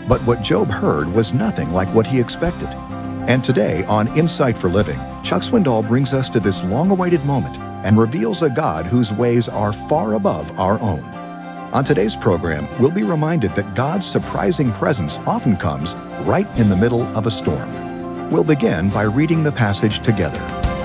But what Job heard was nothing like what he expected. And today on Insight for Living, Chuck Swindoll brings us to this long-awaited moment and reveals a God whose ways are far above our own. On today's program, we'll be reminded that God's surprising presence often comes right in the middle of a storm. We'll begin by reading the passage together.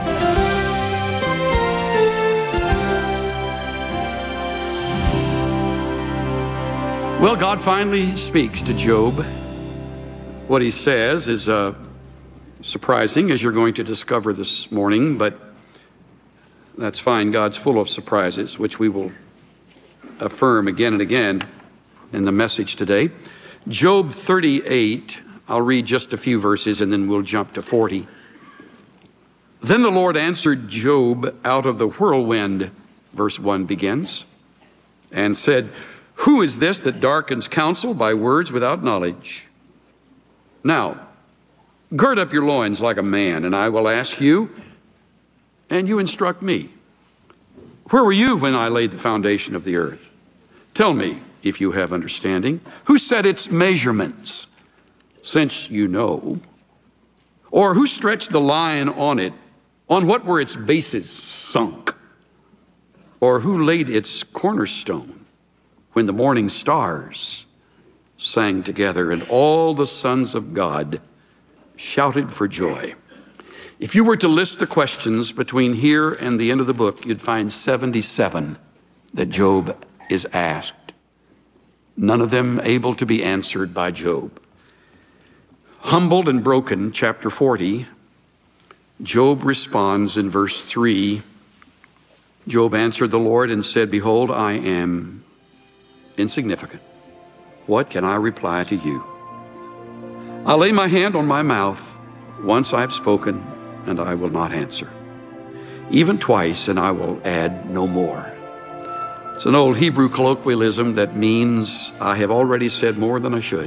Well, God finally speaks to Job. What he says is surprising, as you're going to discover this morning, but that's fine. God's full of surprises, which we will affirm again and again in the message today. Job 38, I'll read just a few verses and then we'll jump to 40. Then the Lord answered Job out of the whirlwind, verse 1 begins, and said, "Who is this that darkens counsel by words without knowledge? Now, gird up your loins like a man, and I will ask you, and you instruct me. Where were you when I laid the foundation of the earth? Tell me, if you have understanding, who set its measurements, since you know? Or who stretched the line on it? On what were its bases sunk? Or who laid its cornerstone when the morning stars sang together and all the sons of God shouted for joy?" If you were to list the questions between here and the end of the book, you'd find 77 that Job is asked. None of them able to be answered by Job. Humbled and broken, chapter 40, Job responds in verse 3. Job answered the Lord and said, "Behold, I am insignificant. What can I reply to you? I lay my hand on my mouth. Once I have spoken, and I will not answer. Even twice, and I will add no more." It's an old Hebrew colloquialism that means I have already said more than I should.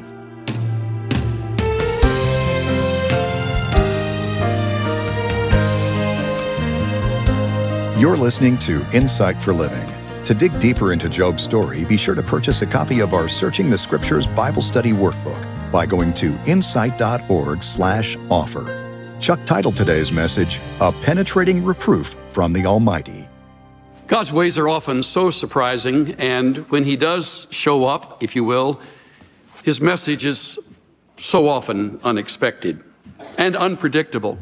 You're listening to Insight for Living. To dig deeper into Job's story, be sure to purchase a copy of our Searching the Scriptures Bible Study Workbook by going to insight.org/offer. Chuck titled today's message, "A Penetrating Reproof from the Almighty." God's ways are often so surprising, and when he does show up, if you will, his message is so often unexpected and unpredictable.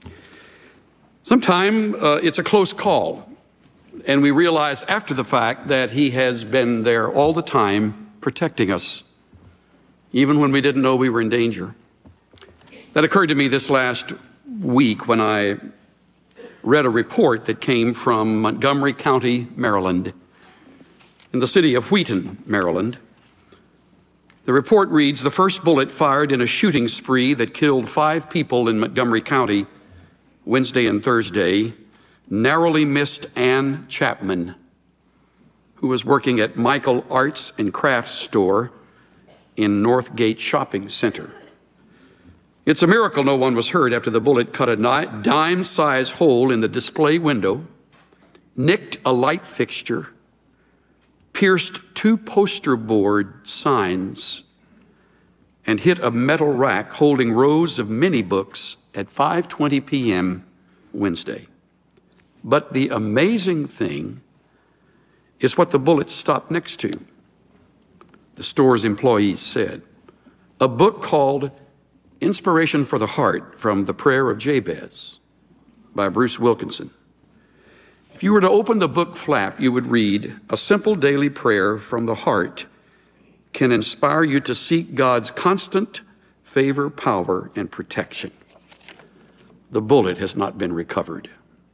Sometimes it's a close call, and we realize after the fact that he has been there all the time protecting us, even when we didn't know we were in danger. That occurred to me this last week when I read a report that came from Montgomery County, Maryland, in the city of Wheaton, Maryland. The report reads, "The first bullet fired in a shooting spree that killed 5 people in Montgomery County Wednesday and Thursday narrowly missed Ann Chapman, who was working at Michael Arts and Crafts store in Northgate Shopping Center. It's a miracle no one was hurt after the bullet cut a dime-sized hole in the display window, nicked a light fixture, pierced 2 poster board signs, and hit a metal rack holding rows of mini books at 5:20 p.m. Wednesday. But the amazing thing is what the bullet stopped next to. The store's employees said, a book called Inspiration for the Heart from the Prayer of Jabez by Bruce Wilkinson. If you were to open the book flap, you would read, "A simple daily prayer from the heart can inspire you to seek God's constant favor, power, and protection." The bullet has not been recovered.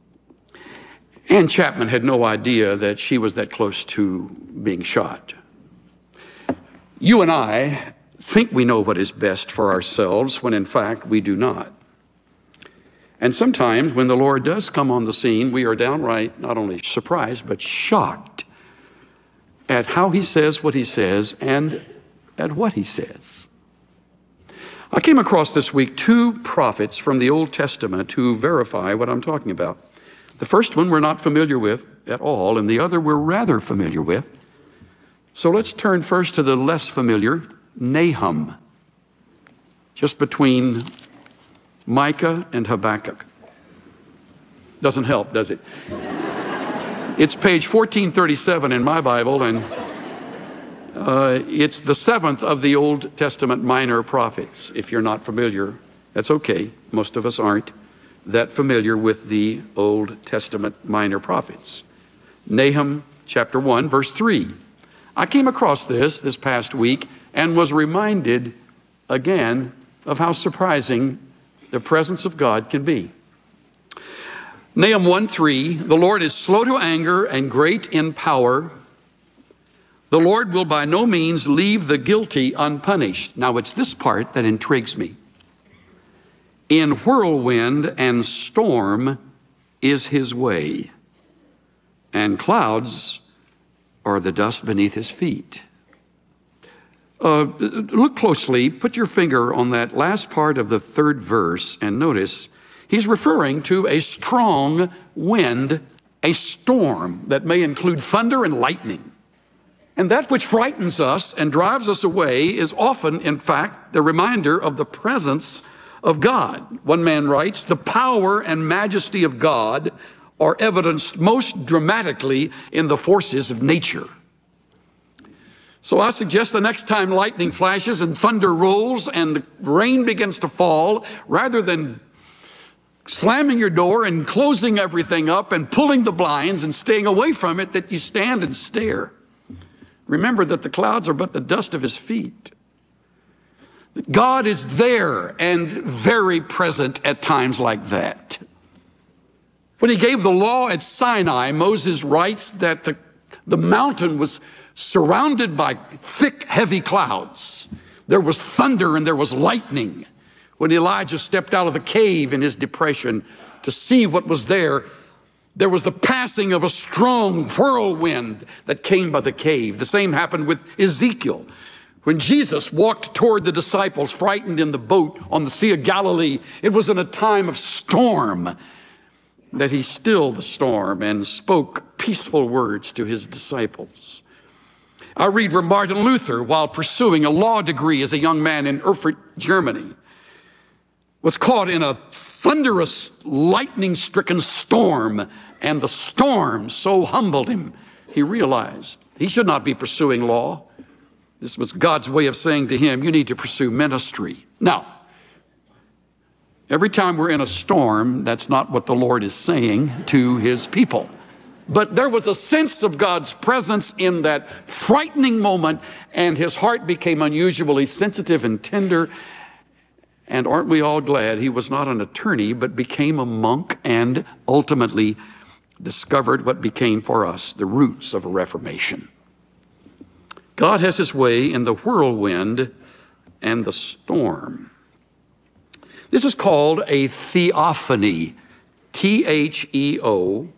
Ann Chapman had no idea that she was that close to being shot. You and I think we know what is best for ourselves when in fact we do not. And sometimes when the Lord does come on the scene, we are downright not only surprised, but shocked at how he says what he says and at what he says. I came across this week 2 prophets from the Old Testament who verify what I'm talking about. The first one we're not familiar with at all, and the other we're rather familiar with. So let's turn first to the less familiar, Nahum. just between Micah and Habakkuk. Doesn't help, does it? It's page 1437 in my Bible, and it's the seventh of the Old Testament minor prophets. If you're not familiar, that's okay. Most of us aren't that familiar with the Old Testament minor prophets. Nahum chapter 1, verse 3. I came across this past week and was reminded again of how surprising the presence of God can be. Nahum 1:3, the Lord is slow to anger and great in power. The Lord will by no means leave the guilty unpunished. Now it's this part that intrigues me. In whirlwind and storm is his way, and clouds are the dust beneath his feet. Look closely, put your finger on that last part of the third verse and notice he's referring to a strong wind, a storm that may include thunder and lightning. And that which frightens us and drives us away is often, in fact, the reminder of the presence of God. One man writes, the power and majesty of God are evidenced most dramatically in the forces of nature. So I suggest the next time lightning flashes and thunder rolls and the rain begins to fall, rather than slamming your door and closing everything up and pulling the blinds and staying away from it, that you stand and stare. Remember that the clouds are but the dust of his feet. God is there and very present at times like that. When he gave the law at Sinai, Moses writes that the mountain was surrounded by thick, heavy clouds. There was thunder and there was lightning. When Elijah stepped out of the cave in his depression to see what was there, there was the passing of a strong whirlwind that came by the cave. The same happened with Ezekiel. When Jesus walked toward the disciples, frightened in the boat on the Sea of Galilee, it was in a time of storm that he stilled the storm and spoke peaceful words to his disciples. I read where Martin Luther, while pursuing a law degree as a young man in Erfurt, Germany, was caught in a thunderous, lightning-stricken storm, and the storm so humbled him, he realized he should not be pursuing law. This was God's way of saying to him, you need to pursue ministry. Now, every time we're in a storm, that's not what the Lord is saying to his people. But there was a sense of God's presence in that frightening moment, and his heart became unusually sensitive and tender. And aren't we all glad he was not an attorney, but became a monk and ultimately discovered what became for us the roots of a Reformation. God has his way in the whirlwind and the storm. This is called a theophany, Theophany,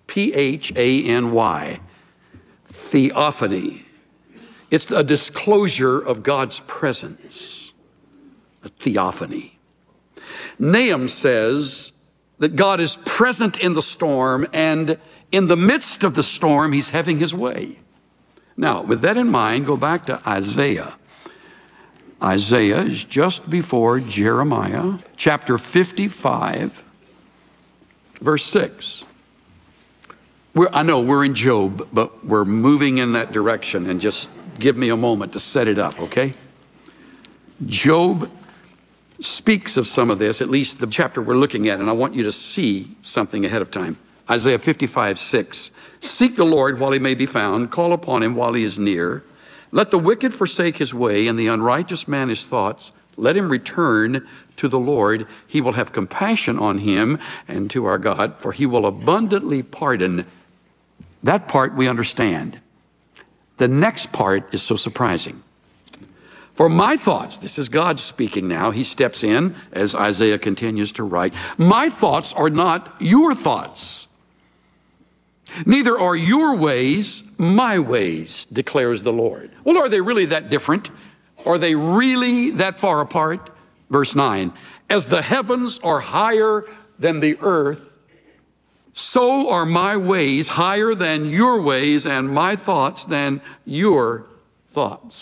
theophany. It's a disclosure of God's presence, a theophany. Nahum says that God is present in the storm, and in the midst of the storm, he's having his way. Now, with that in mind, go back to Isaiah. Isaiah is just before Jeremiah, chapter 55, verse 6. I know we're in Job, but we're moving in that direction, and just give me a moment to set it up, okay? Job speaks of some of this, at least the chapter we're looking at, and I want you to see something ahead of time. Isaiah 55, 6. Seek the Lord while he may be found. Call upon him while he is near. Let the wicked forsake his way and the unrighteous man his thoughts. Let him return to the Lord. He will have compassion on him and to our God, for he will abundantly pardon. That part we understand. The next part is so surprising. For my thoughts, this is God speaking now. He steps in as Isaiah continues to write. My thoughts are not your thoughts. Neither are your ways my ways, declares the Lord. Well, are they really that different? Are they really that far apart? Verse 9, as the heavens are higher than the earth, so are my ways higher than your ways, and my thoughts than your thoughts.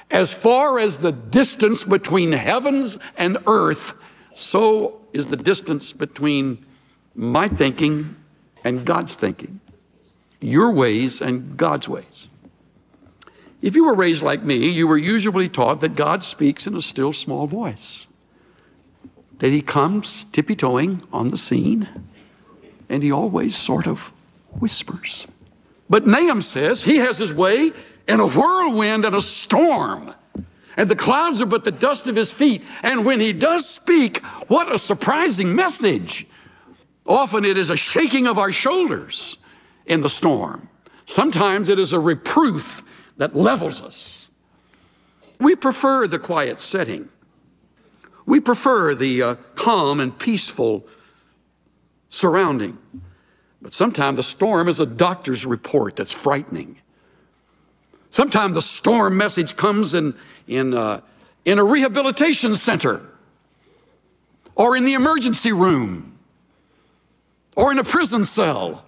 As far as the distance between heavens and earth, so is the distance between my thinking and God's thinking, your ways and God's ways. If you were raised like me, you were usually taught that God speaks in a still small voice, that he comes tippy-toeing on the scene, and he always sort of whispers. But Nahum says he has his way in a whirlwind and a storm, and the clouds are but the dust of his feet. And when he does speak, what a surprising message. Often it is a shaking of our shoulders in the storm. Sometimes it is a reproof that levels us. We prefer the quiet setting. We prefer the calm and peaceful surrounding. But sometimes the storm is a doctor's report that's frightening. Sometimes the storm message comes in a rehabilitation center, or in the emergency room, or in a prison cell,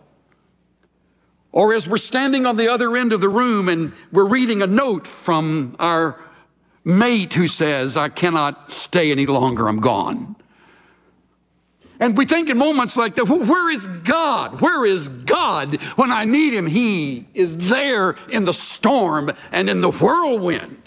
or as we're standing on the other end of the room and we're reading a note from our mate who says, "I cannot stay any longer, I'm gone." And we think in moments like that, where is God? Where is God when I need him? He is there in the storm and in the whirlwind.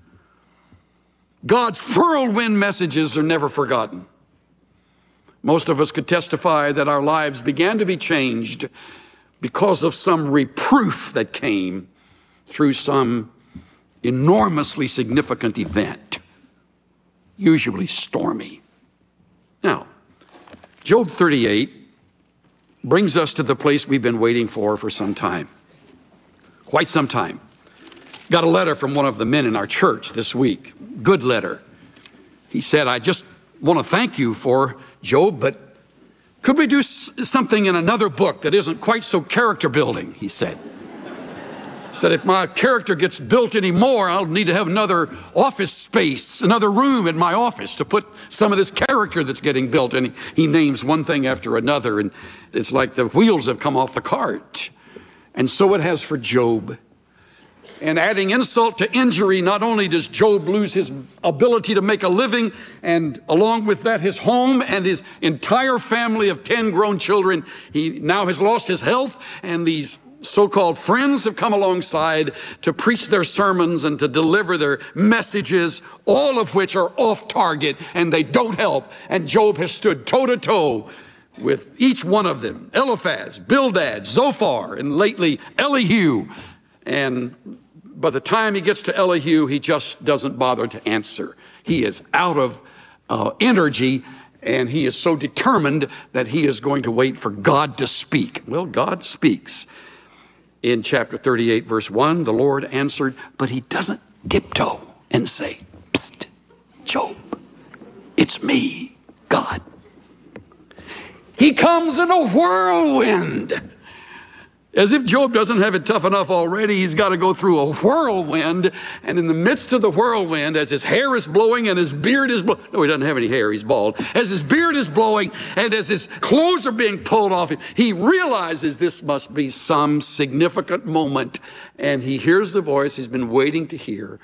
God's whirlwind messages are never forgotten. Most of us could testify that our lives began to be changed because of some reproof that came through some enormously significant event, usually stormy. Now, Job 38 brings us to the place we've been waiting for some time, quite some time. Got a letter from one of the men in our church this week, good letter. He said, "I just want to thank you for Job, but could we do something in another book that isn't quite so character building?" He said. Said, "If my character gets built anymore, I'll need to have another office space, another room in my office to put some of this character that's getting built." And he names one thing after another, and it's like the wheels have come off the cart. And so it has for Job. And adding insult to injury, not only does Job lose his ability to make a living, and along with that, his home and his entire family of 10 grown children, he now has lost his health, and these so-called friends have come alongside to preach their sermons and to deliver their messages, all of which are off target and they don't help. And Job has stood toe-to-toe with each one of them: Eliphaz, Bildad, Zophar, and lately Elihu. And by the time he gets to Elihu, he just doesn't bother to answer. He is out of energy, and he is so determined that he is going to wait for God to speak. Well, God speaks. In chapter 38, verse 1, the Lord answered, but he doesn't tiptoe and say, "Psst, Job, it's me, God." He comes in a whirlwind. As if Job doesn't have it tough enough already, he's got to go through a whirlwind. And in the midst of the whirlwind, as his hair is blowing and his beard is blowing, no, he doesn't have any hair, he's bald. As his beard is blowing and as his clothes are being pulled off, he realizes this must be some significant moment. And he hears the voice he's been waiting to hear.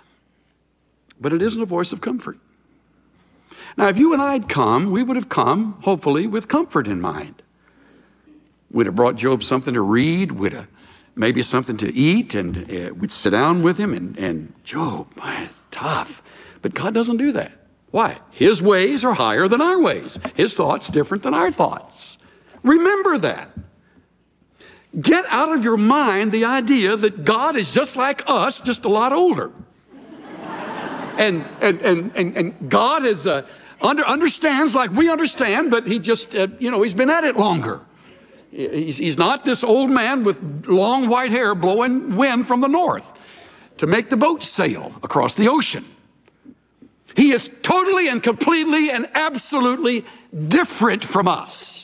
But it isn't a voice of comfort. Now, if you and I had come, we would have come, hopefully, with comfort in mind. We'd have brought Job something to read, we'd have maybe something to eat, and we'd sit down with him, and Job, man, it's tough. But God doesn't do that. Why? His ways are higher than our ways. His thoughts different than our thoughts. Remember that. Get out of your mind the idea that God is just like us, just a lot older. And God is understands like we understand, but he just, he's been at it longer. He's not this old man with long white hair blowing wind from the north to make the boat sail across the ocean. He is totally and completely and absolutely different from us.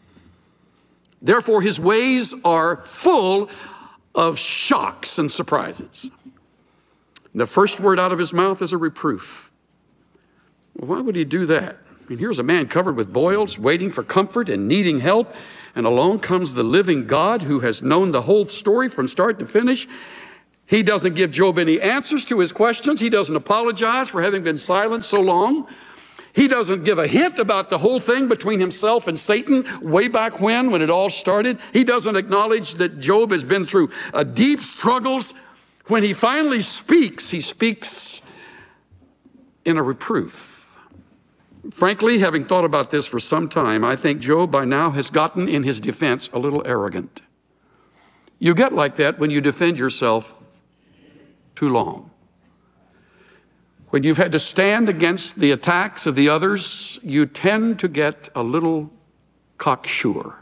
Therefore, his ways are full of shocks and surprises. The first word out of his mouth is a reproof. Well, why would he do that? I mean, here's a man covered with boils, waiting for comfort and needing help. And along comes the living God who has known the whole story from start to finish. He doesn't give Job any answers to his questions. He doesn't apologize for having been silent so long. He doesn't give a hint about the whole thing between himself and Satan way back when it all started. He doesn't acknowledge that Job has been through deep struggles. When he finally speaks, he speaks in a reproof. Frankly, having thought about this for some time, I think Job by now has gotten in his defense a little arrogant. You get like that when you defend yourself too long. When you've had to stand against the attacks of the others, you tend to get a little cocksure.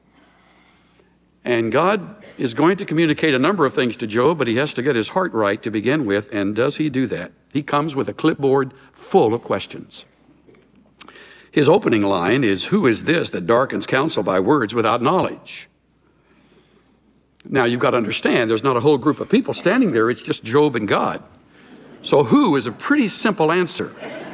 And God is going to communicate a number of things to Job, but he has to get his heart right to begin with. And does he do that? He comes with a clipboard full of questions. His opening line is, "Who is this that darkens counsel by words without knowledge?" Now, you've got to understand, there's not a whole group of people standing there. It's just Job and God. So who is a pretty simple answer.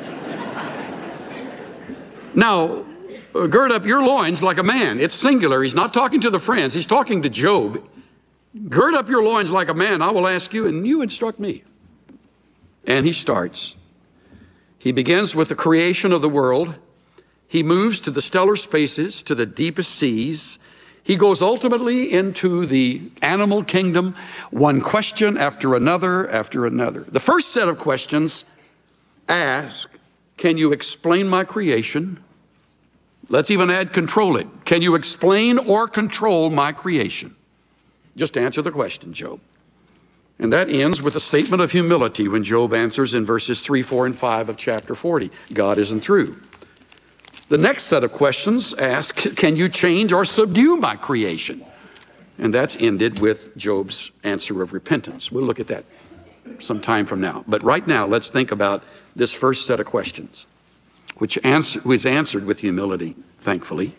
Now, gird up your loins like a man. It's singular. He's not talking to the friends. He's talking to Job. Gird up your loins like a man. I will ask you, and you instruct me. And he starts. He begins with the creation of the world. He moves to the stellar spaces, to the deepest seas. He goes ultimately into the animal kingdom, one question after another after another. The first set of questions ask, can you explain my creation? Let's even add control it. Can you explain or control my creation? Just answer the question, Job. And that ends with a statement of humility when Job answers in verses 3, 4, and 5 of chapter 40. God isn't through. The next set of questions ask, can you change or subdue my creation? And that's ended with Job's answer of repentance. We'll look at that some time from now. But right now, let's think about this first set of questions, which was answered with humility, thankfully.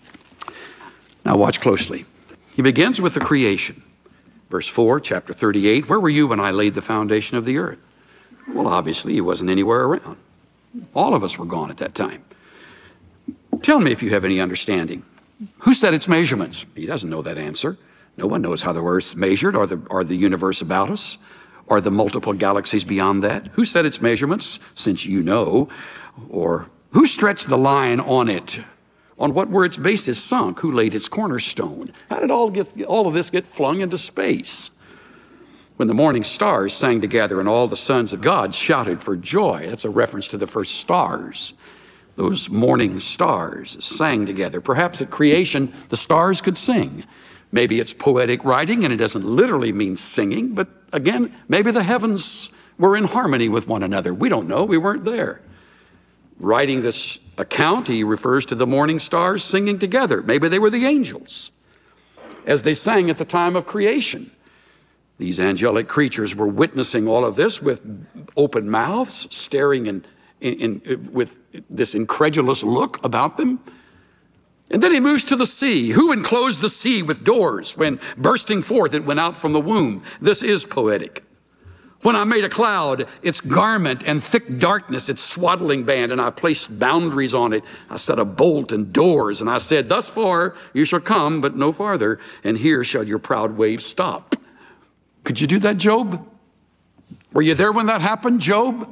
Now watch closely. He begins with the creation. Verse 4, chapter 38, where were you when I laid the foundation of the earth? Well, obviously, he wasn't anywhere around. All of us were gone at that time. Tell me if you have any understanding. Who set its measurements? He doesn't know that answer. No one knows how the earth's measured or the universe about us or the multiple galaxies beyond that. Who set its measurements, since you know? Or who stretched the line on it? On what were its bases sunk? Who laid its cornerstone? How did all of this get flung into space? When the morning stars sang together and all the sons of God shouted for joy. That's a reference to the first stars. Those morning stars sang together. Perhaps at creation, the stars could sing. Maybe it's poetic writing and it doesn't literally mean singing, but again, maybe the heavens were in harmony with one another. We don't know. We weren't there. Writing this account, he refers to the morning stars singing together. Maybe they were the angels as they sang at the time of creation. These angelic creatures were witnessing all of this with open mouths, staring with this incredulous look about them. And then he moves to the sea. Who enclosed the sea with doors when bursting forth it went out from the womb? This is poetic. When I made a cloud, its garment, and thick darkness, its swaddling band, and I placed boundaries on it. I set a bolt and doors, and I said, thus far you shall come, but no farther, and here shall your proud waves stop. Could you do that, Job? Were you there when that happened, Job?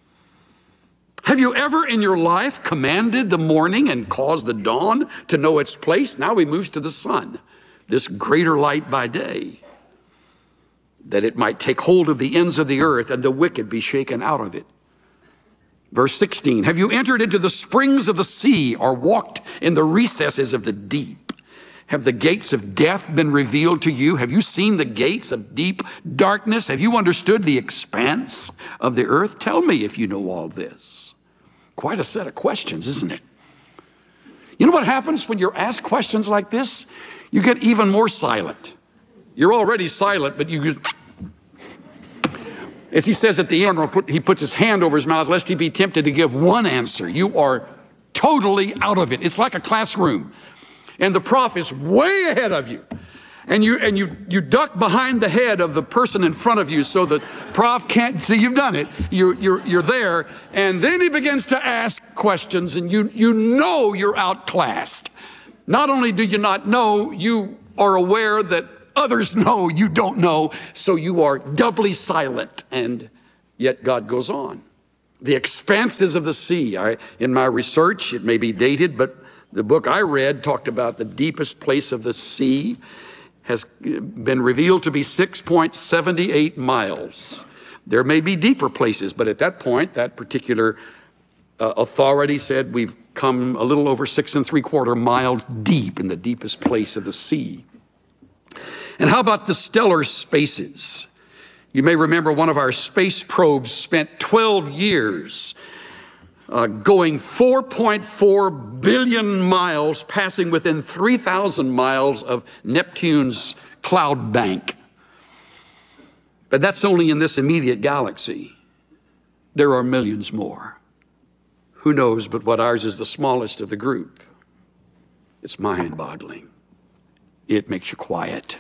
Have you ever in your life commanded the morning and caused the dawn to know its place? Now he moves to the sun, this greater light by day, that it might take hold of the ends of the earth and the wicked be shaken out of it. Verse 16, have you entered into the springs of the sea or walked in the recesses of the deep? Have the gates of death been revealed to you? Have you seen the gates of deep darkness? Have you understood the expanse of the earth? Tell me if you know all this. Quite a set of questions, isn't it? You know what happens when you're asked questions like this? You get even more silent. You're already silent, but as he says at the end, he puts his hand over his mouth lest he be tempted to give one answer. You are totally out of it. It's like a classroom, and the prof is way ahead of you. And you duck behind the head of the person in front of you so that prof can't see you've done it. You're there, and then he begins to ask questions, and you know you're outclassed. Not only do you not know, you are aware that others know you don't know, so you are doubly silent. And yet God goes on. The expanses of the sea. In my research, it may be dated, but the book I read talked about the deepest place of the sea has been revealed to be 6.78 miles. There may be deeper places, but at that point, that particular authority said we've come a little over 6 3/4 miles deep in the deepest place of the sea. And how about the stellar spaces? You may remember one of our space probes spent 12 years going 4.4 billion miles, passing within 3,000 miles of Neptune's cloud bank. But that's only in this immediate galaxy. There are millions more. Who knows but what ours is the smallest of the group? It's mind-boggling. It makes you quiet.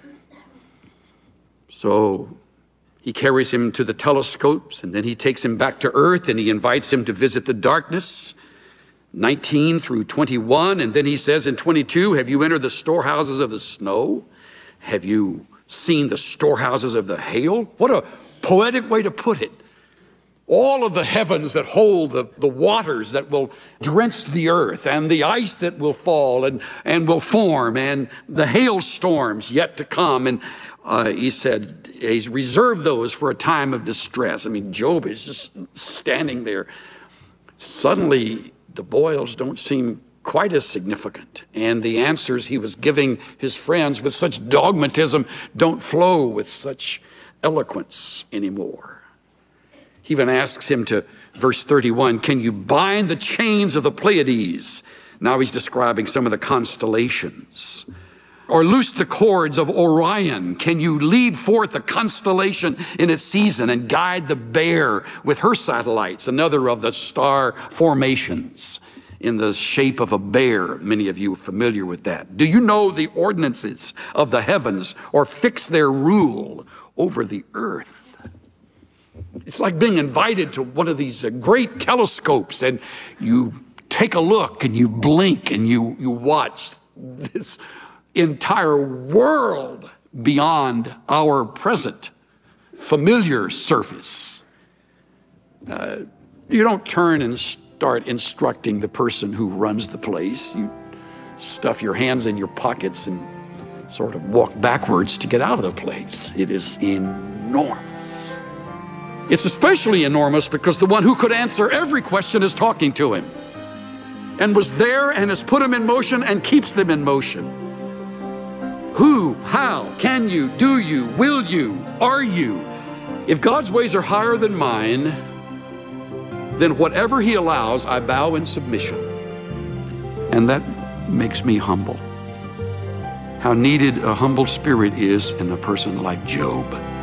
So he carries him to the telescopes, and then he takes him back to Earth, and he invites him to visit the darkness, 19 through 21. And then he says in 22, have you entered the storehouses of the snow? Have you seen the storehouses of the hail? What a poetic way to put it. All of the heavens that hold the waters that will drench the earth, and the ice that will fall and will form, and the hailstorms yet to come. And he said he's reserved those for a time of distress. I mean, Job is just standing there. Suddenly, the boils don't seem quite as significant, and the answers he was giving his friends with such dogmatism don't flow with such eloquence anymore. He even asks him to, verse 31, can you bind the chains of the Pleiades? Now he's describing some of the constellations. Or loose the cords of Orion. Can you lead forth a constellation in its season and guide the Bear with her satellites, another of the star formations in the shape of a bear? Many of you are familiar with that. Do you know the ordinances of the heavens, or fix their rule over the earth? It's like being invited to one of these great telescopes, and you take a look and you blink and you watch this entire world beyond our present familiar surface. You don't turn and start instructing the person who runs the place. You stuff your hands in your pockets and sort of walk backwards to get out of the place. It is enormous. It's especially enormous because the one who could answer every question is talking to him, and was there and has put him in motion and keeps them in motion. Who, how, can you, do you, will you, are you? If God's ways are higher than mine, then whatever he allows, I bow in submission. And that makes me humble. How needed a humble spirit is in a person like Job.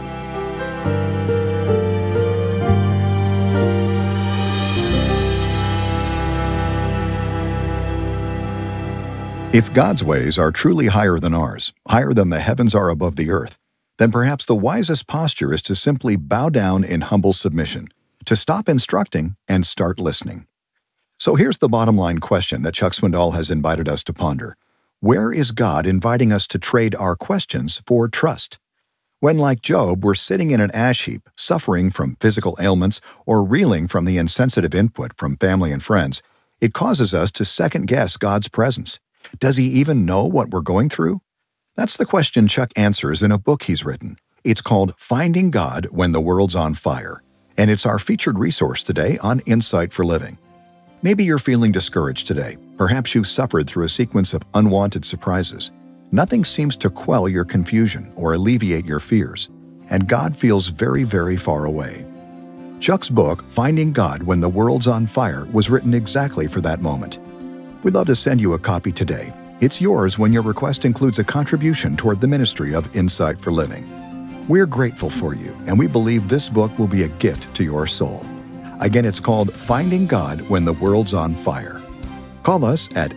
If God's ways are truly higher than ours, higher than the heavens are above the earth, then perhaps the wisest posture is to simply bow down in humble submission, to stop instructing and start listening. So here's the bottom line question that Chuck Swindoll has invited us to ponder. Where is God inviting us to trade our questions for trust? When, like Job, we're sitting in an ash heap, suffering from physical ailments or reeling from the insensitive input from family and friends, it causes us to second-guess God's presence. Does he even know what we're going through? That's the question Chuck answers in a book he's written. It's called Finding God When the World's on Fire, and it's our featured resource today on Insight for Living. Maybe you're feeling discouraged today. Perhaps you've suffered through a sequence of unwanted surprises. Nothing seems to quell your confusion or alleviate your fears, and God feels very, very far away. Chuck's book, Finding God When the World's on Fire, was written exactly for that moment. We'd love to send you a copy today. It's yours when your request includes a contribution toward the ministry of Insight for Living. We're grateful for you, and we believe this book will be a gift to your soul. Again, it's called Finding God When the World's on Fire. Call us at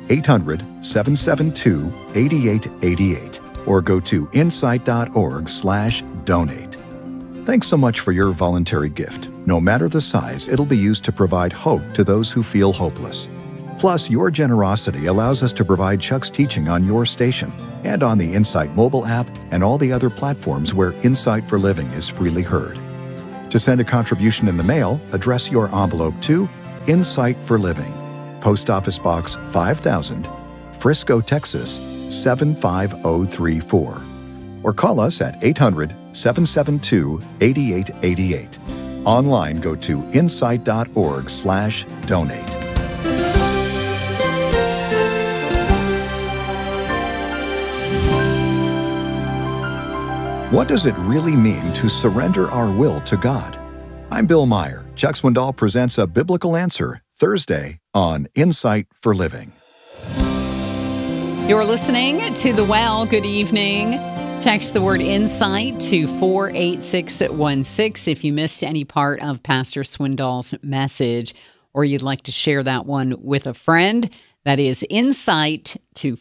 800-772-8888 or go to insight.org/donate. Thanks so much for your voluntary gift. No matter the size, it'll be used to provide hope to those who feel hopeless. Plus, your generosity allows us to provide Chuck's teaching on your station and on the Insight mobile app and all the other platforms where Insight for Living is freely heard. To send a contribution in the mail, address your envelope to Insight for Living, Post Office Box 5000, Frisco, Texas 75034. Or call us at 800-772-8888. Online, go to insight.org/donate. What does it really mean to surrender our will to God? I'm Bill Meyer. Chuck Swindoll presents A Biblical Answer, Thursday on Insight for Living. You're listening to The Well. Good evening. Text the word INSIGHT to 48616 if you missed any part of Pastor Swindoll's message or you'd like to share that one with a friend. That is INSIGHT to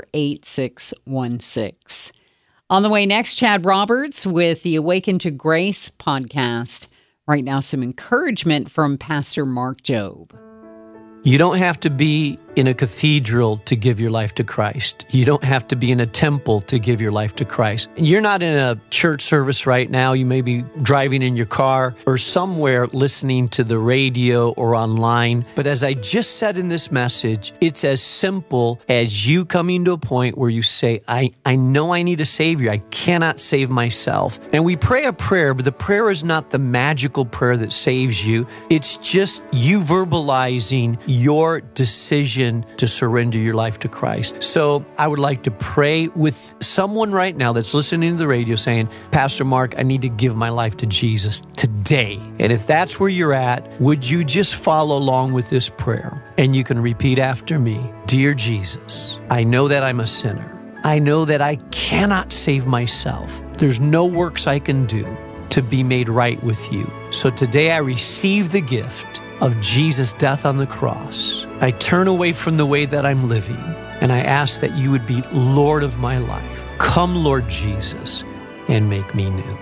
48616. On the way next, Chad Roberts with the Awaken to Grace podcast. Right now, some encouragement from Pastor Mark Jobe. You don't have to be in a cathedral to give your life to Christ. You don't have to be in a temple to give your life to Christ. You're not in a church service right now. You may be driving in your car or somewhere listening to the radio or online. But as I just said in this message, it's as simple as you coming to a point where you say, I know I need a Savior. I cannot save myself. And we pray a prayer, but the prayer is not the magical prayer that saves you. It's just you verbalizing your decision to surrender your life to Christ. So I would like to pray with someone right now that's listening to the radio saying, Pastor Mark, I need to give my life to Jesus today. And if that's where you're at, would you just follow along with this prayer? And you can repeat after me. Dear Jesus, I know that I'm a sinner. I know that I cannot save myself. There's no works I can do to be made right with you. So today I receive the gift of Jesus' death on the cross. I turn away from the way that I'm living, and I ask that you would be Lord of my life. Come, Lord Jesus, and make me new.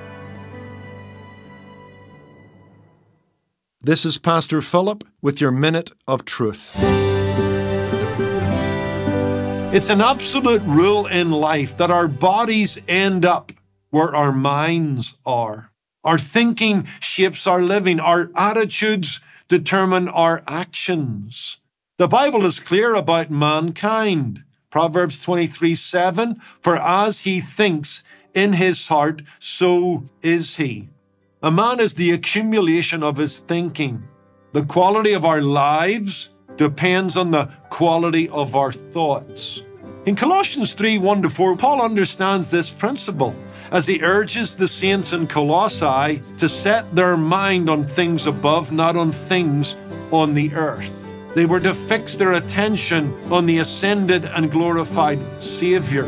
This is Pastor Philip with your Minute of Truth. It's an absolute rule in life that our bodies end up where our minds are. Our thinking shapes our living. Our attitudes determine our actions. The Bible is clear about mankind. Proverbs 23:7, for as he thinks in his heart, so is he. A man is the accumulation of his thinking. The quality of our lives depends on the quality of our thoughts. In Colossians 3:1-4, Paul understands this principle as he urges the saints in Colossae to set their mind on things above, not on things on the earth. They were to fix their attention on the ascended and glorified Savior.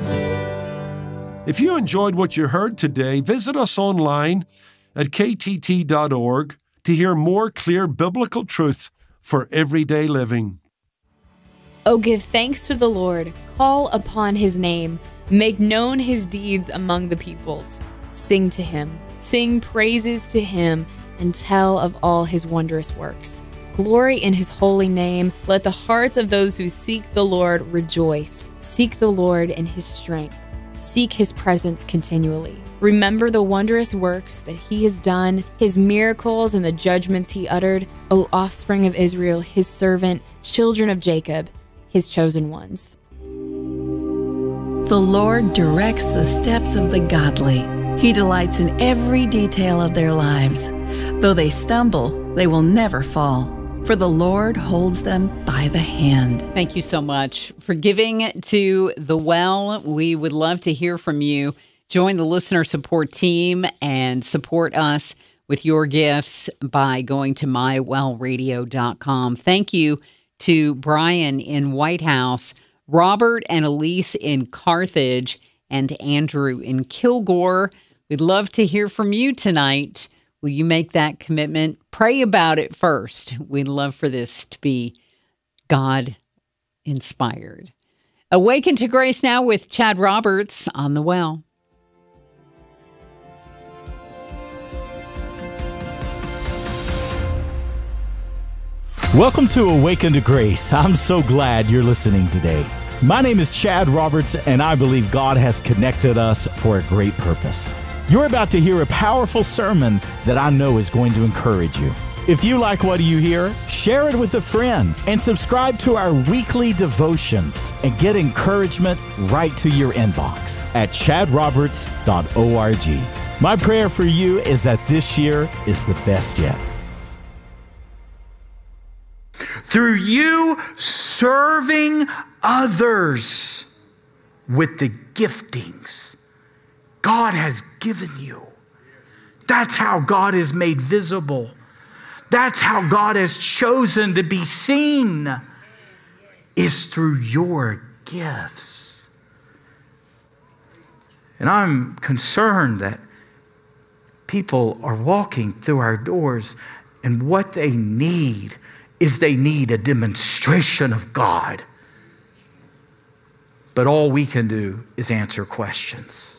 If you enjoyed what you heard today, visit us online at ktt.org to hear more clear biblical truth for everyday living. Oh, give thanks to the Lord, call upon his name, make known his deeds among the peoples. Sing to him, sing praises to him, and tell of all his wondrous works. Glory in his holy name. Let the hearts of those who seek the Lord rejoice. Seek the Lord in his strength. Seek his presence continually. Remember the wondrous works that he has done, his miracles and the judgments he uttered, O offspring of Israel, his servant, children of Jacob, his chosen ones. The Lord directs the steps of the godly. He delights in every detail of their lives. Though they stumble, they will never fall, for the Lord holds them by the hand. Thank you so much for giving to The Well. We would love to hear from you. Join the listener support team and support us with your gifts by going to mywellradio.com. Thank you to Brian in White House, Robert and Elise in Carthage, and Andrew in Kilgore. We'd love to hear from you tonight. Will you make that commitment? Pray about it first. We'd love for this to be God-inspired. Awaken to Grace now with Chad Roberts on The Well. Welcome to Awaken to Grace. I'm so glad you're listening today. My name is Chad Roberts, and I believe God has connected us for a great purpose. You're about to hear a powerful sermon that I know is going to encourage you. If you like what you hear, share it with a friend and subscribe to our weekly devotions and get encouragement right to your inbox at chadroberts.org. My prayer for you is that this year is the best yet. Through you serving others with the giftings God has given you. That's how God is made visible. That's how God has chosen to be seen, is through your gifts. And I'm concerned that people are walking through our doors, and what they need is they need a demonstration of God. But all we can do is answer questions.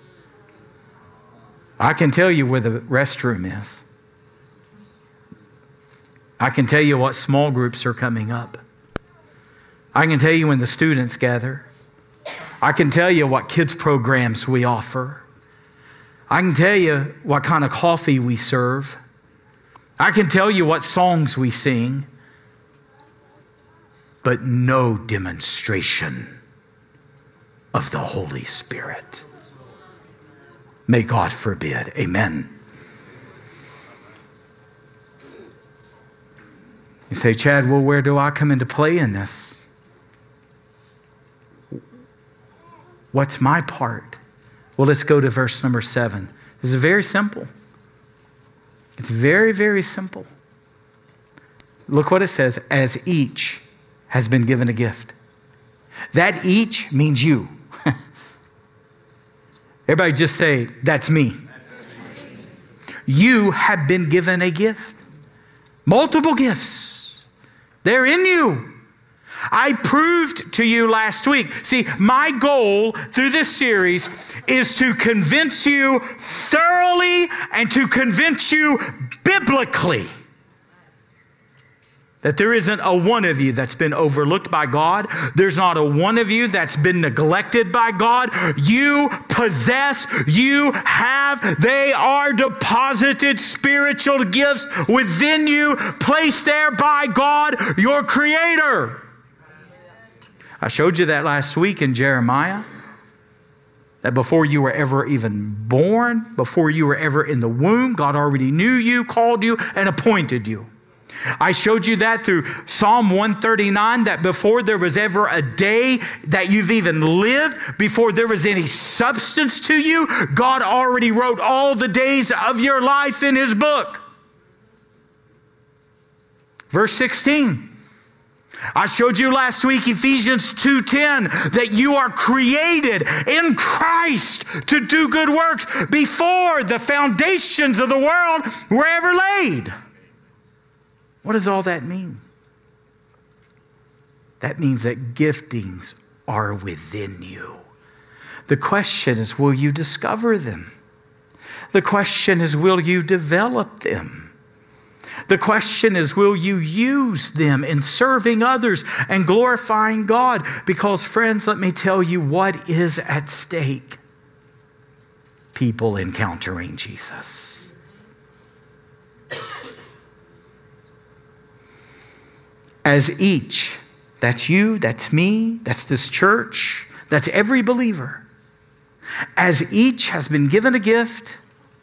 I can tell you where the restroom is. I can tell you what small groups are coming up. I can tell you when the students gather. I can tell you what kids programs we offer. I can tell you what kind of coffee we serve. I can tell you what songs we sing. But no demonstration of the Holy Spirit. May God forbid. Amen. You say, Chad, well, where do I come into play in this? What's my part? Well, let's go to verse number 7. This is very simple. It's very, very simple. Look what it says, as each has been given a gift. That each means you. Everybody just say, that's me. You have been given a gift. Multiple gifts. They're in you. I proved to you last week. See, my goal through this series is to convince you thoroughly and to convince you biblically that there isn't a one of you that's been overlooked by God. There's not a one of you that's been neglected by God. You possess, you have, they are deposited spiritual gifts within you, placed there by God, your Creator. I showed you that last week in Jeremiah, that before you were ever even born, before you were ever in the womb, God already knew you, called you, and appointed you. I showed you that through Psalm 139, that before there was ever a day that you've even lived, before there was any substance to you, God already wrote all the days of your life in His book. Verse 16. I showed you last week, Ephesians 2:10, that you are created in Christ to do good works before the foundations of the world were ever laid. What does all that mean? That means that giftings are within you. The question is, will you discover them? The question is, will you develop them? The question is, will you use them in serving others and glorifying God? Because, friends, let me tell you what is at stake. People encountering Jesus. As each, that's you, that's me, that's this church, that's every believer. As each has been given a gift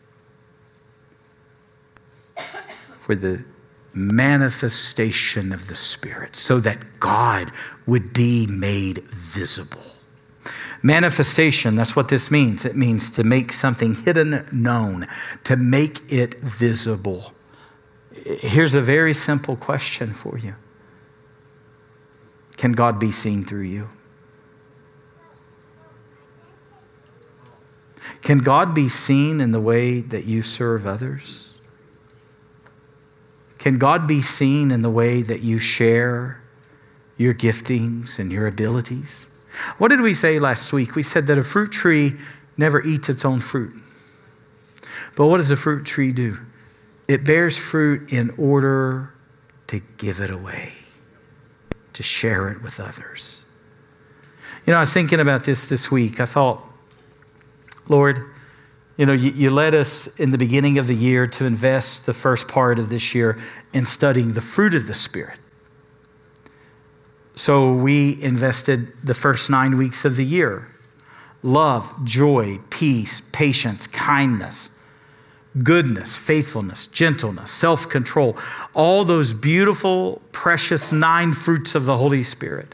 for the manifestation of the Spirit, so that God would be made visible. Manifestation, that's what this means. It means to make something hidden known, to make it visible. Here's a very simple question for you. Can God be seen through you? Can God be seen in the way that you serve others? Can God be seen in the way that you share your giftings and your abilities? What did we say last week? We said that a fruit tree never eats its own fruit. But what does a fruit tree do? It bears fruit in order to give it away, to share it with others. You know, I was thinking about this week. I thought, Lord, you know, you led us in the beginning of the year to invest the first part of this year in studying the fruit of the Spirit. So we invested the first 9 weeks of the year. Love, joy, peace, patience, kindness, goodness, faithfulness, gentleness, self-control. All those beautiful, precious 9 fruits of the Holy Spirit.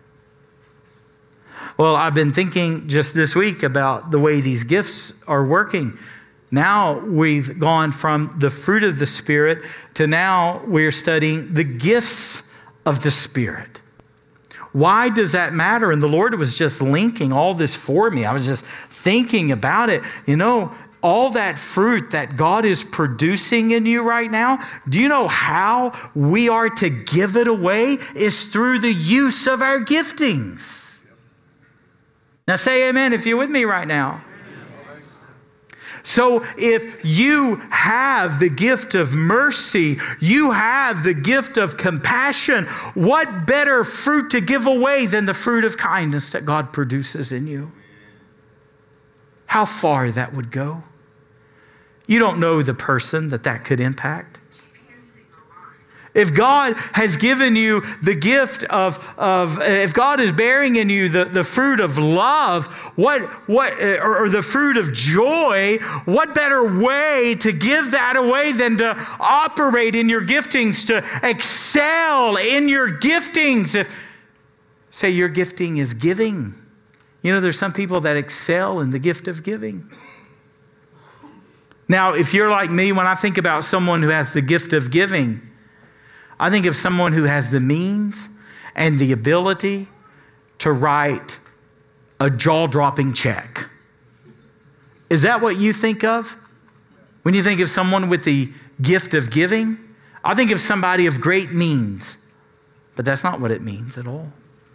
Well, I've been thinking just this week about the way these gifts are working. Now we've gone from the fruit of the Spirit to now we're studying the gifts of the Spirit. Why does that matter? And the Lord was just linking all this for me. I was just thinking about it. You know, all that fruit that God is producing in you right now, do you know how we are to give it away? It's through the use of our giftings. Now say amen if you're with me right now. So if you have the gift of mercy, you have the gift of compassion, what better fruit to give away than the fruit of kindness that God produces in you? How far that would go. You don't know the person that could impact. If God has given you the gift if God is bearing in you the fruit of love, or the fruit of joy, what better way to give that away than to operate in your giftings, to excel in your giftings? If, say your gifting is giving. You know, there's some people that excel in the gift of giving. Now, if you're like me, when I think about someone who has the gift of giving, I think of someone who has the means and the ability to write a jaw-dropping check. Is that what you think of when you think of someone with the gift of giving? I think of somebody of great means, but that's not what it means at all.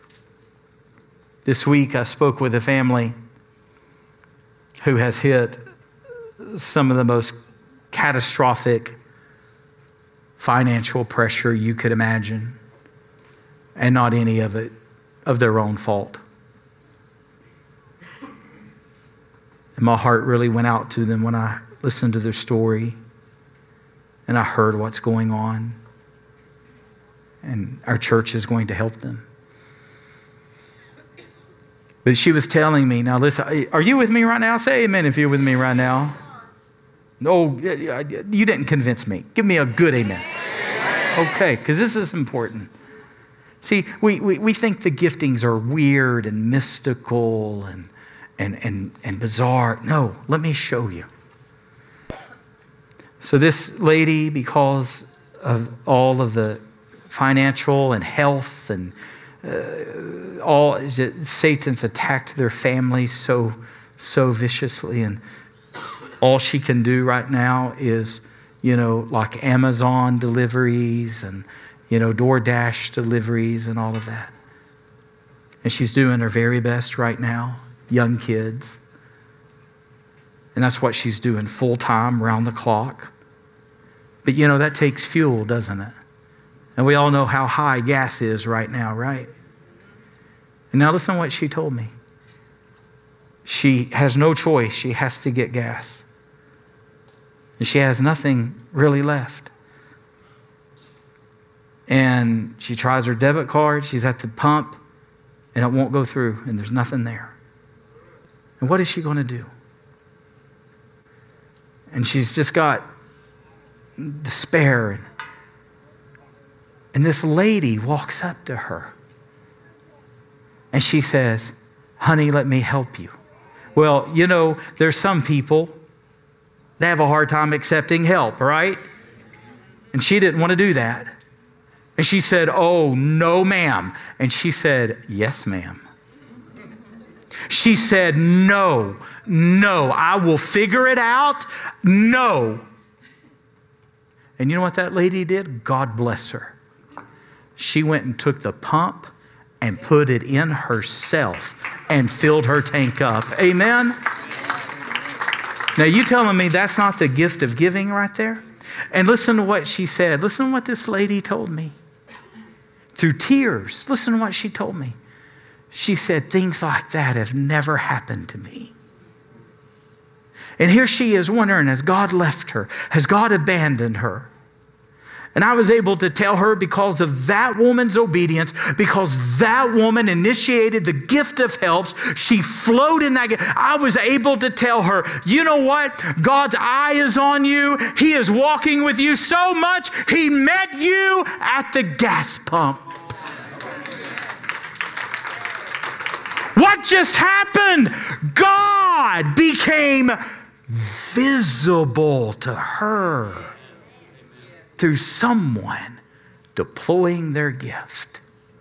This week I spoke with a family who has hit some of the most catastrophic financial pressure you could imagine, and not any of it of their own fault. And my heart really went out to them when I listened to their story and I heard what's going on. And our church is going to help them. But she was telling me, now listen, are you with me right now? Say amen if you're with me right now. No, you didn't convince me. Give me a good amen. Okay, because this is important. See, we think the giftings are weird and mystical and bizarre. No, let me show you. So this lady, because of all of the financial and health and Satan's attacked their family so viciously, and all she can do right now is, you know, like Amazon deliveries and, you know, DoorDash deliveries and all of that. And she's doing her very best right now, young kids. And that's what she's doing full time, around the clock. But, you know, that takes fuel, doesn't it? And we all know how high gas is right now, right? And now listen to what she told me. She has no choice. She has to get gas. And she has nothing really left. And she tries her debit card. She's at the pump, and it won't go through, and there's nothing there. And what is she going to do? And she's just got despair. And this lady walks up to her, and she says, "Honey, let me help you." Well, you know, there's some people that have a hard time accepting help, right? And she didn't want to do that. And she said, "Oh, no, ma'am." And she said, "Yes, ma'am." She said, no, I will figure it out. No. And you know what that lady did? God bless her. She went and took the pump and put it in herself and filled her tank up. Amen? Now, you telling me that's not the gift of giving right there? And listen to what she said. Listen to what this lady told me. Through tears, listen to what she told me. She said, things like that have never happened to me. And here she is wondering, has God left her? Has God abandoned her? And I was able to tell her, because of that woman's obedience, because that woman initiated the gift of helps, she flowed in that gift. I was able to tell her, you know what? God's eye is on you. He is walking with you so much, He met you at the gas pump. What just happened? God became visible to her through someone deploying their gift.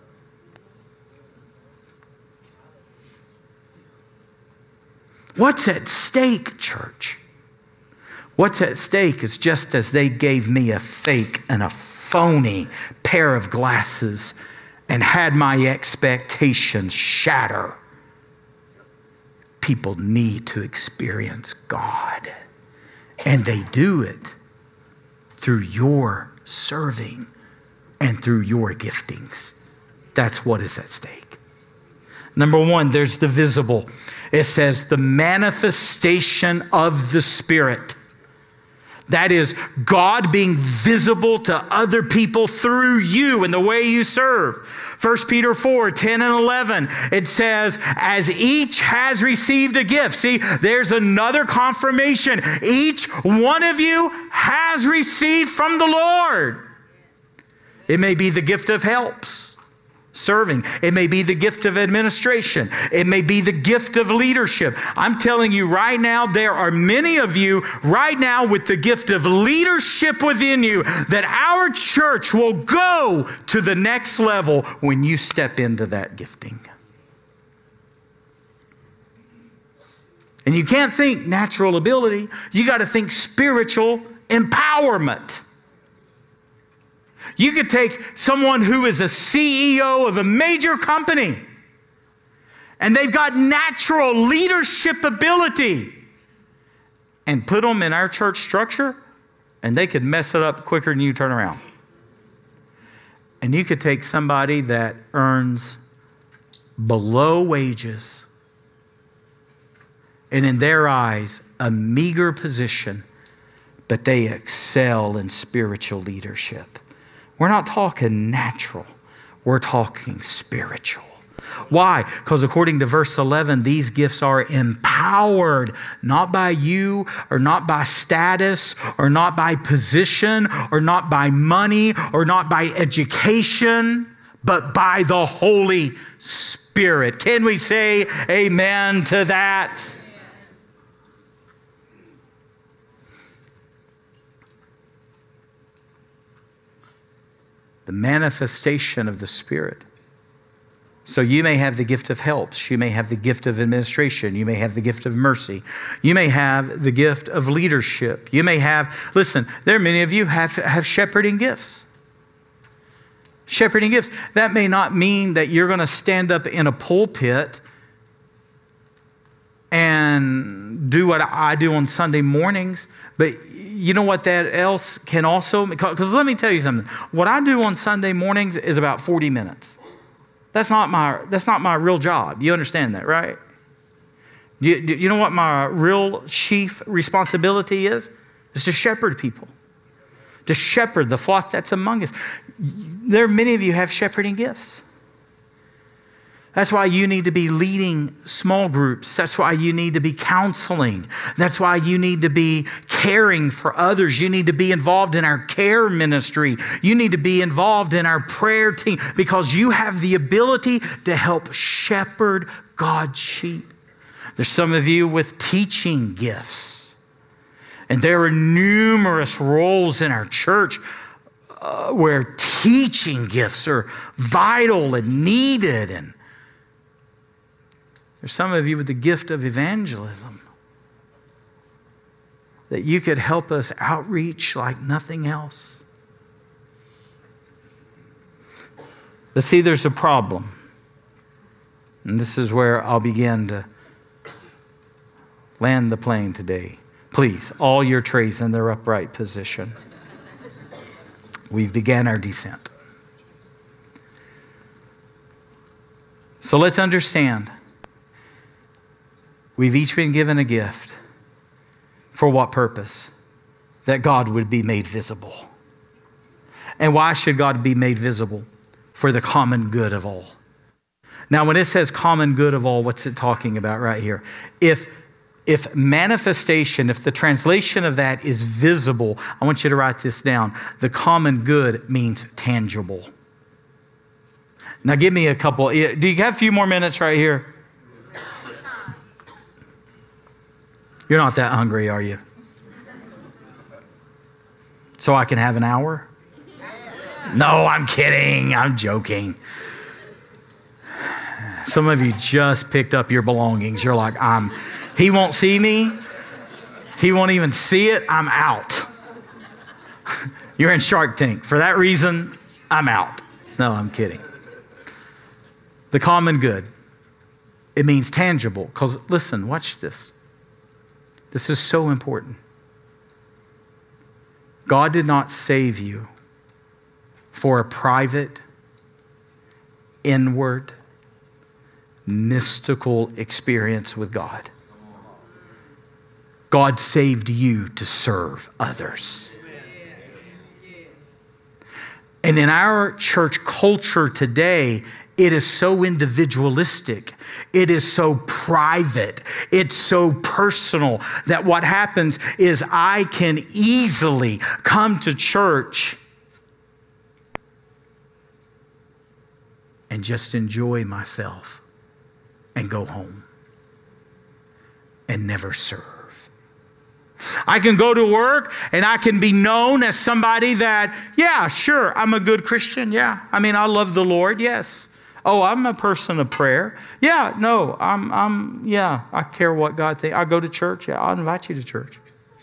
What's at stake, church? What's at stake is just as they gave me a fake and a phony pair of glasses and had my expectations shatter. People need to experience God. And they do it through your serving and through your giftings. That's what is at stake. Number one, there's the visible. It says the manifestation of the Spirit. That is God being visible to other people through you and the way you serve. 1 Peter 4, 10 and 11, it says, as each has received a gift. See, there's another confirmation. Each one of you has received from the Lord. It may be the gift of helps. Serving. It may be the gift of administration. It may be the gift of leadership. I'm telling you right now, there are many of you right now with the gift of leadership within you that our church will go to the next level when you step into that gifting. And you can't think natural ability. You got to think spiritual empowerment. You could take someone who is a CEO of a major company and they've got natural leadership ability and put them in our church structure and they could mess it up quicker than you turn around. And you could take somebody that earns below wages and in their eyes a meager position, but they excel in spiritual leadership. We're not talking natural. We're talking spiritual. Why? Because according to verse 11, these gifts are empowered, not by you or not by status or not by position or not by money or not by education, but by the Holy Spirit. Can we say amen to that? The manifestation of the Spirit. So you may have the gift of helps. You may have the gift of administration. You may have the gift of mercy. You may have the gift of leadership. You may have, listen, there are many of you have shepherding gifts. Shepherding gifts. That may not mean that you're going to stand up in a pulpit and do what I do on Sunday mornings, but you know what that else can also, because let me tell you something. What I do on Sunday mornings is about 40 minutes. That's not my real job. You understand that, right? You know what my real chief responsibility is? Is to shepherd people. To shepherd the flock that's among us. There are many of you have shepherding gifts. That's why you need to be leading small groups. That's why you need to be counseling. That's why you need to be caring for others. You need to be involved in our care ministry. You need to be involved in our prayer team because you have the ability to help shepherd God's sheep. There's some of you with teaching gifts. And there are numerous roles in our church where teaching gifts are vital and needed. And there's some of you with the gift of evangelism that you could help us outreach like nothing else. But see, there's a problem. And this is where I'll begin to land the plane today. Please, all your trays in their upright position. We've began our descent. So let's understand. We've each been given a gift. For what purpose? That God would be made visible. And why should God be made visible? For the common good of all. Now, when it says common good of all, what's it talking about right here? If manifestation, if the translation of that is visible, I want you to write this down. The common good means tangible. Now, give me a couple. Do you have a few more minutes right here? You're not that hungry, are you? So I can have an hour? No, I'm kidding. I'm joking. Some of you just picked up your belongings. You're like, he won't see me. He won't even see it. I'm out. You're in Shark Tank. For that reason, I'm out. No, I'm kidding. The common good. It means tangible. Because listen, watch this. This is so important. God did not save you for a private, inward, mystical experience with God. God saved you to serve others. And in our church culture today, it is so individualistic. It is so private. It's so personal that what happens is I can easily come to church and just enjoy myself and go home and never serve. I can go to work and I can be known as somebody that, yeah, sure, I'm a good Christian. Yeah, I mean, I love the Lord. Yes. Oh, I'm a person of prayer. Yeah, no, I care what God thinks. I go to church. Yeah, I'll invite you to church.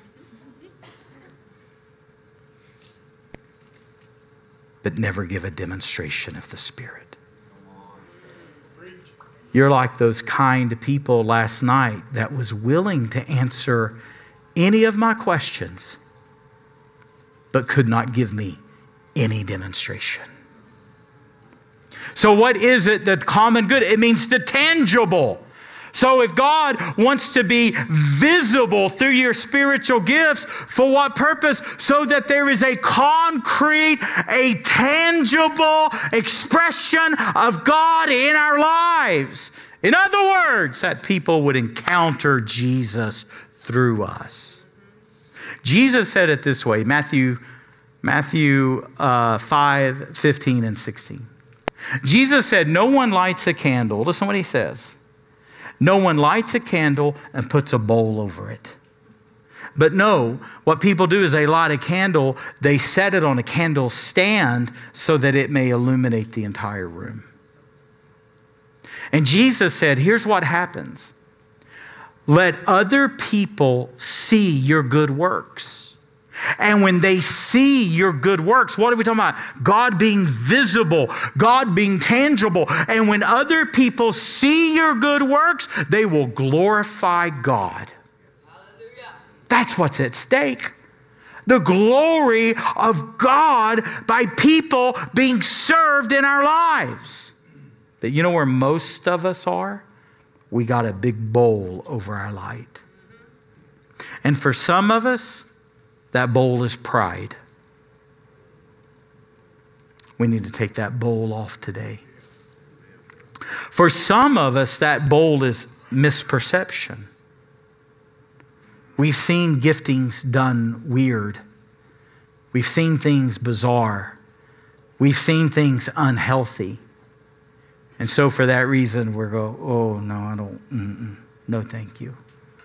But never give a demonstration of the Spirit. You're like those kind people last night that was willing to answer any of my questions, but could not give me any demonstration. So what is it, the common good? It means the tangible. So if God wants to be visible through your spiritual gifts, for what purpose? So that there is a concrete, a tangible expression of God in our lives. In other words, that people would encounter Jesus through us. Jesus said it this way, Matthew 5, 15 and 16. Jesus said, no one lights a candle. Listen what he says. No one lights a candle and puts a bowl over it. But no, what people do is they light a candle, they set it on a candle stand so that it may illuminate the entire room. And Jesus said, here's what happens. Let other people see your good works. And when they see your good works, what are we talking about? God being visible, God being tangible. And when other people see your good works, they will glorify God. Hallelujah. That's what's at stake. The glory of God by people being served in our lives. But you know where most of us are? We got a big bowl over our light. And for some of us, that bowl is pride. We need to take that bowl off today. For some of us, that bowl is misperception. We've seen giftings done weird. We've seen things bizarre. We've seen things unhealthy. And so for that reason, we're going, oh, no, I don't, no, thank you.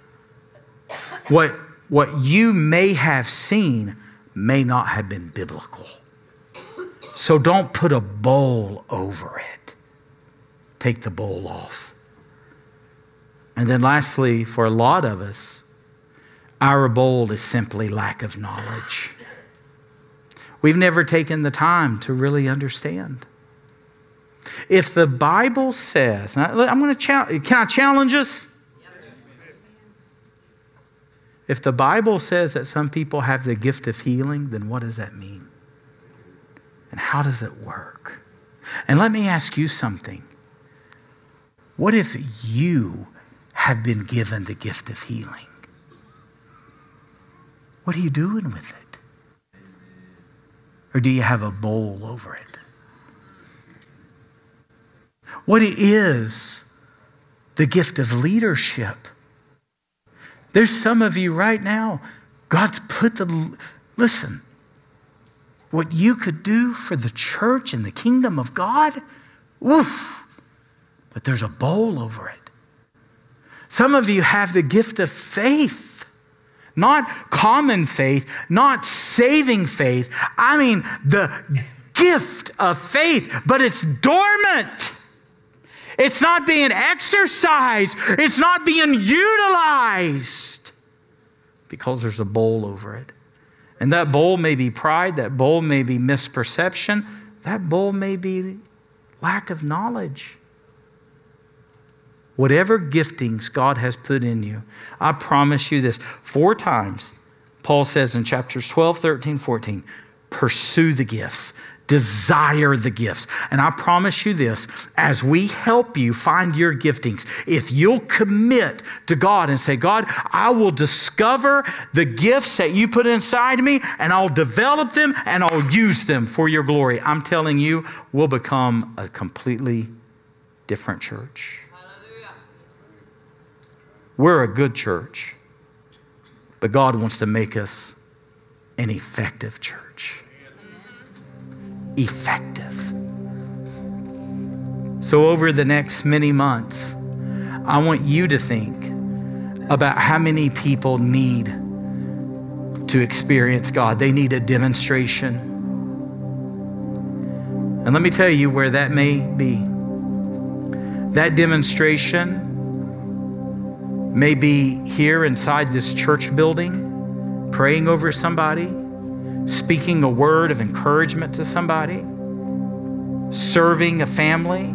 What you may have seen may not have been biblical. So don't put a bowl over it. Take the bowl off. And then lastly, for a lot of us, our bowl is simply lack of knowledge. We've never taken the time to really understand. If the Bible says, I'm going to challenge, can I challenge us? If the Bible says that some people have the gift of healing, then what does that mean? And how does it work? And let me ask you something. What if you have been given the gift of healing? What are you doing with it? Or do you have a bowl over it? What is the gift of leadership? There's some of you right now, God's put listen, what you could do for the church and the kingdom of God, woof, but there's a bowl over it. Some of you have the gift of faith, not common faith, not saving faith. I mean, the gift of faith, but it's dormant. It's not being exercised. It's not being utilized because there's a bowl over it. And that bowl may be pride. That bowl may be misperception. That bowl may be lack of knowledge. Whatever giftings God has put in you, I promise you this. 4 times, Paul says in chapters 12, 13, 14, pursue the gifts. Desire the gifts. And I promise you this, as we help you find your giftings, if you'll commit to God and say, God, I will discover the gifts that you put inside me and I'll develop them and I'll use them for your glory. I'm telling you, we'll become a completely different church. Hallelujah. We're a good church, but God wants to make us an effective church. Effective. So over the next many months, I want you to think about how many people need to experience God. They need a demonstration. And let me tell you where that may be. That demonstration may be here inside this church building, praying over somebody, speaking a word of encouragement to somebody, serving a family.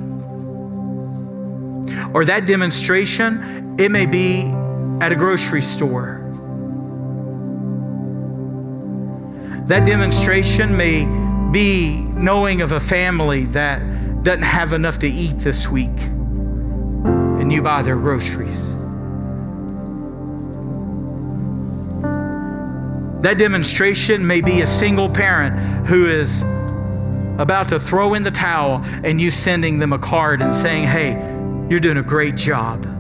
Or that demonstration, it may be at a grocery store. That demonstration may be knowing of a family that doesn't have enough to eat this week, and you buy their groceries. That demonstration may be a single parent who is about to throw in the towel and you sending them a card and saying, hey, you're doing a great job.